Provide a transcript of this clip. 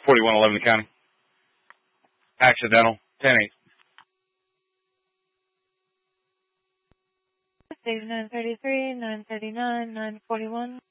4111 the county. Accidental. 10-8. Stage 933, 939, 941.